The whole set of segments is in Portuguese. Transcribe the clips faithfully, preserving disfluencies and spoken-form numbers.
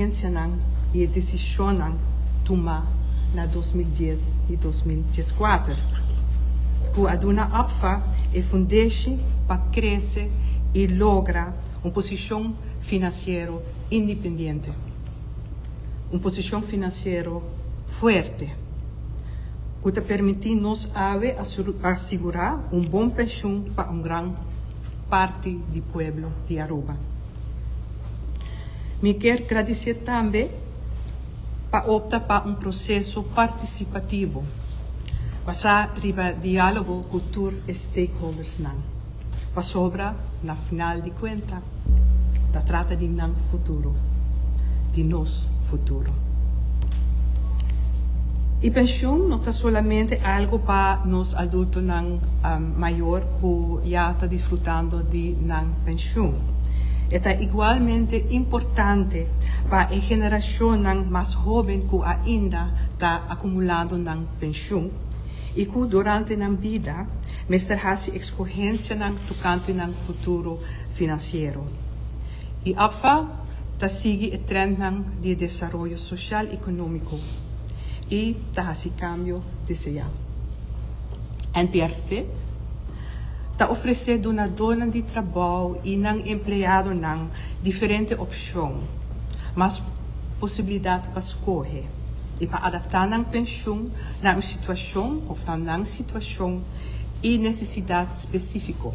experiência e a decisão tomar na dois mil e dez e dois mil e quatro. Que a dona A P F A é fundeixe para crescer e lograr uma posição financeira independente, uma posição financeira forte, que está permitindo nos assegurar um bom pensão para uma grande parte do povo de Aruba. Me quero agradecer também para optar para um processo participativo, basado no diálogo com todos os stakeholders, para sobra, na final de contas, da trata de nosso futuro, de nosso futuro. E pensão não está somente algo para os adultos um, maiores que já estão desfrutando de nossa pensão. É igualmente importante para a geração mais jovem que ainda está acumulando nossa pensão e que durante a vida mestra se escolhência tocante no futuro financeiro. E a P F A está seguindo o trend de desenvolvimento social e econômico e está se cambio desejado. N P R F I T está oferecendo uma dona de trabalho e não empregado diferentes opções, mas possibilidade para escolher e para adaptar a pensão na uma situação ou na uma situação e necessidade específica.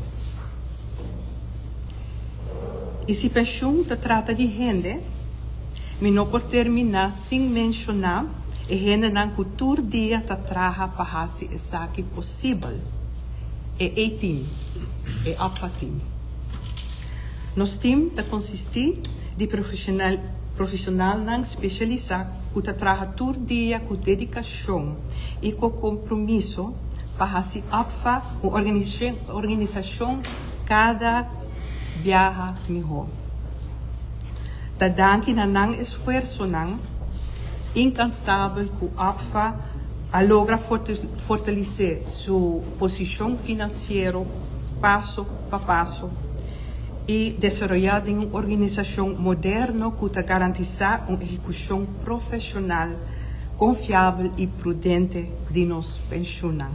E se pensão se trata de renda, me não pode terminar sem mencionar a renda que todo dia está trabalhando para fazer o possível. É o time, é a P F A team. Nosso time está consistir de profissional profissional não especializado que está trabalhando todo dia com dedicação e com compromisso para fazer a P F A uma organização, organização cada viaja melhor. Está dando um esforço incansável que a P F A a logra fortalecer sua posição financeira passo a passo e desenvolver uma organização moderna que está garantiza uma execução profissional, confiável e prudente de nos pensionar.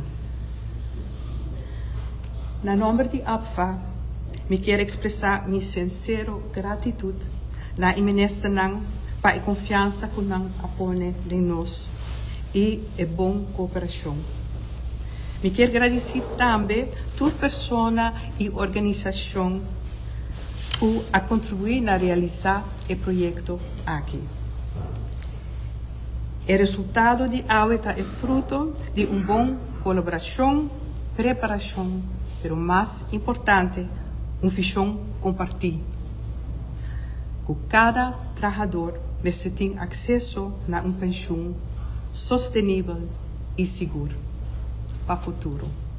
Na nome de A P F A, me quero expressar minha sincera gratidão na imensa para a confiança que não apone em nós e a boa cooperação. Me quero agradecer também a toda pessoa e organização que a contribuir a realizar o projeto aqui. O resultado de AUETA é fruto de uma boa colaboração, preparação, mas mais importante, uma visão compartilhada. Que cada trabalhador deve ter acesso a uma pensão sustentável e segura para o futuro.